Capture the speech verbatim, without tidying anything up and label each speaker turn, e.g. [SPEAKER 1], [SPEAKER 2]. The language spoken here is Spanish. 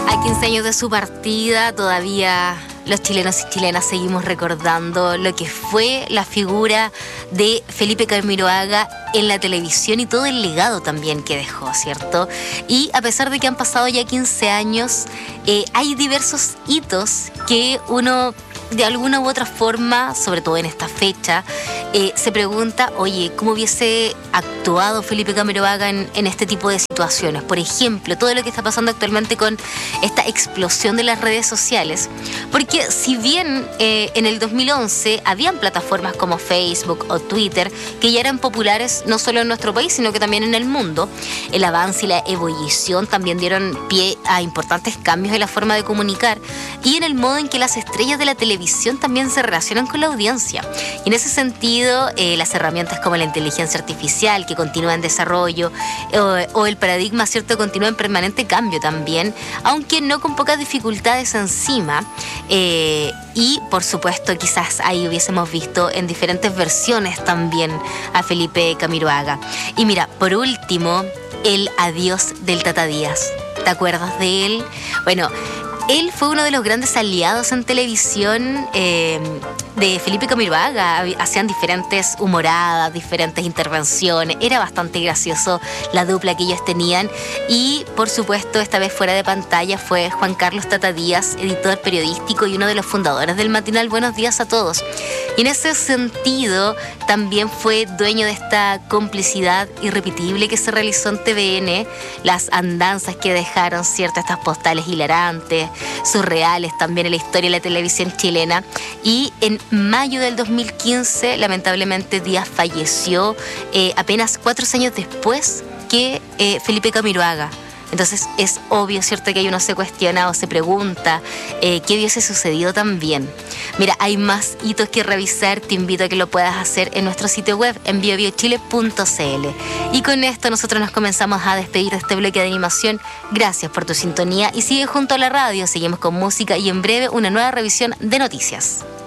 [SPEAKER 1] A quince años de su partida, todavía los chilenos y chilenas seguimos recordando lo que fue la figura de Felipe Camiroaga en la televisión y todo el legado también que dejó, ¿cierto? Y a pesar de que han pasado ya quince años, eh, hay diversos hitos que uno, de alguna u otra forma, sobre todo en esta fecha, eh, se pregunta, oye, ¿cómo hubiese actuado Felipe Camiroaga en, en este tipo de situaciones? Por ejemplo, todo lo que está pasando actualmente con esta explosión de las redes sociales. Porque si bien eh, en el dos mil once habían plataformas como Facebook o Twitter que ya eran populares no solo en nuestro país, sino que también en el mundo, el avance y la ebullición también dieron pie a importantes cambios en la forma de comunicar y en el modo en que las estrellas de la televisión también se relacionan con la audiencia. Y en ese sentido, eh, las herramientas como la inteligencia artificial, que continúa en desarrollo, o, o el paradigma, ¿cierto?, continúa en permanente cambio también, aunque no con pocas dificultades encima. Eh, y, por supuesto, quizás ahí hubiésemos visto en diferentes versiones también a Felipe Camiroaga. Y mira, por último, el adiós del Tata Díaz. ¿Te acuerdas de él? Bueno, él fue uno de los grandes aliados en televisión eh, de Felipe Camiroaga. Hacían diferentes humoradas, diferentes intervenciones. Era bastante gracioso la dupla que ellos tenían. Y, por supuesto, esta vez fuera de pantalla fue Juan Carlos Tata Díaz, editor periodístico y uno de los fundadores del matinal Buenos Días a Todos. Y en ese sentido, también fue dueño de esta complicidad irrepetible que se realizó en T V N, las andanzas que dejaron, ¿cierto?, estas postales hilarantes, surreales también en la historia de la televisión chilena. Y en mayo del dos mil quince, lamentablemente, Díaz falleció eh, apenas cuatro años después que eh, Felipe Camiroaga. Entonces es obvio, ¿cierto?, que uno se cuestiona o se pregunta eh, qué hubiese sucedido también. Mira, hay más hitos que revisar. Te invito a que lo puedas hacer en nuestro sitio web en bio bio chile punto c l. Y con esto nosotros nos comenzamos a despedir de este bloque de animación. Gracias por tu sintonía y sigue junto a la radio. Seguimos con música y en breve una nueva revisión de noticias.